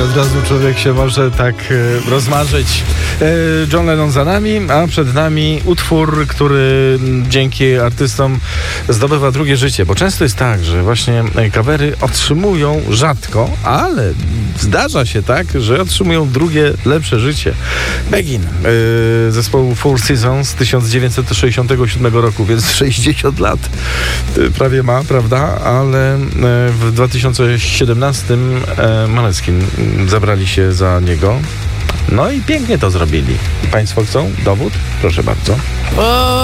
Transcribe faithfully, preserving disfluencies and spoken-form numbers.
od razu człowiek się może tak e, rozmarzyć. E, John Lennon za nami, a przed nami utwór, który dzięki artystom zdobywa drugie życie, bo często jest tak, że właśnie covery otrzymują rzadko, ale zdarza się tak, że otrzymują drugie, lepsze życie. Begin e, zespołu Four Seasons z tysiąc dziewięćset sześćdziesiątego siódmego roku, więc sześćdziesiąt lat e, prawie ma, prawda? Ale e, w dwa tysiące siedemnastym e, Måneskin zabrali się za niego. No i pięknie to zrobili. Państwo chcą dowód? Proszę bardzo.